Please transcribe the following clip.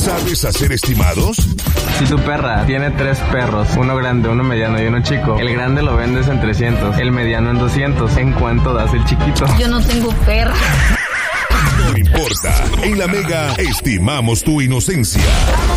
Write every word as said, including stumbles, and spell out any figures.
¿Sabes hacer estimados? Si tu perra tiene tres perros, uno grande, uno mediano y uno chico, el grande lo vendes en trescientos, el mediano en doscientos. ¿En cuánto das el chiquito? Yo no tengo perra. No importa. En La Mega estimamos tu inocencia.